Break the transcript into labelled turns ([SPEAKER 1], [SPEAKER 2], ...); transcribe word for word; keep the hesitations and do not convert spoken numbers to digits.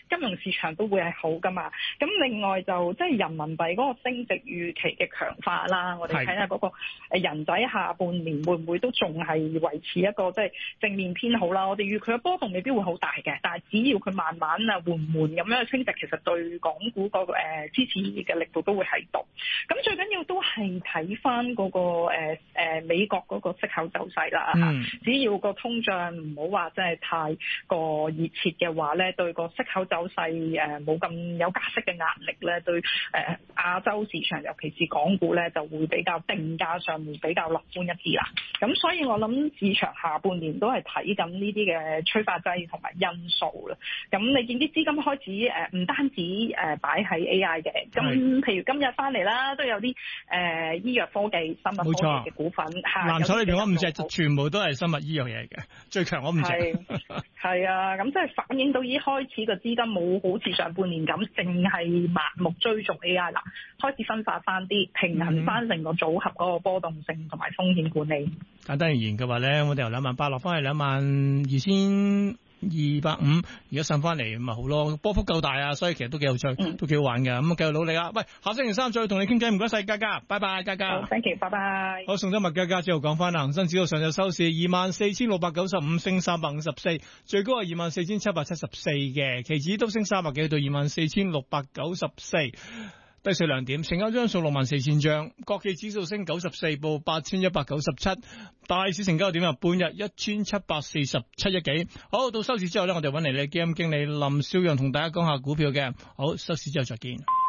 [SPEAKER 1] 金融市場都會係好噶嘛。咁另外就即係人民幣嗰個升值預期嘅強化啦，我哋睇下嗰個誒人仔下半年會唔會都仲係維持一個即係正面偏好啦。我哋預佢嘅波動未必會好大嘅，但係只要佢慢慢啊緩緩咁樣升值，其實對港股嗰個誒支持嘅力度都會喺度。咁最緊要都係睇翻嗰個誒誒美國嗰個息口走勢啦。嗯，只要個通脹唔好話真係太過熱切嘅話咧，對個息口走勢誒冇咁有加息嘅壓力咧，對誒亞洲市場尤其是港股咧就會比較定價上面比較樂觀一啲啦。咁所以我諗市場下半年都係睇緊呢啲嘅催化劑同埋因素啦。咁你見啲資金開始誒唔單止誒擺喺 A I 嘅，咁譬如今日翻嚟啦，都有啲誒、呃、醫藥科技、生物科技嘅股份。
[SPEAKER 2] 藍籌裏邊嗰五隻全部都係生物醫藥嘢嘅，最強嗰五隻。
[SPEAKER 1] 係啊，咁即係反映到已開始個資金冇好似上半年咁，淨係盲目追逐 A I 啦，開始分化翻啲，平衡翻成個組合嗰個波動性同埋風險管理。
[SPEAKER 2] 簡單而言嘅話咧，我哋由兩萬八落翻去兩萬二千二百五，而家上翻嚟咪好咯，波幅夠大啊，所以其實都幾有趣，嗯、都幾好玩嘅。咁繼續努力啊！喂，下星期三再同你傾偈，唔該晒，嘉嘉，拜拜，嘉嘉。
[SPEAKER 1] 好 ，thank you，拜拜。
[SPEAKER 2] 好，送咗麥嘉嘉之後講翻啦，恒生指數上晝收市二萬四千六百九十五，升三百五十四，最高係二萬四千七百七十四嘅，期指都升三百幾到二萬四千六百九十四。低水兩點，成交張數六萬四千張，國企指數升九十四，報八千一百九十七，大市成交點啊，半日一千七百四十七億幾。好，到收市之後呢，我哋揾嚟你基金經理林少陽同大家講下股票嘅。好，收市之後再見。